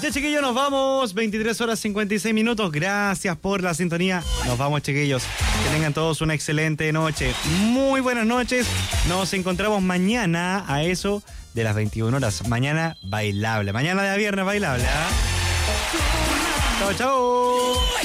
Ya, chiquillos, nos vamos. 23 horas 56 minutos. Gracias por la sintonía. Nos vamos, chiquillos. Que tengan todos una excelente noche. Muy buenas noches. Nos encontramos mañana a eso de las 21 horas. Mañana bailable. Mañana de viernes bailable. Chao, chao.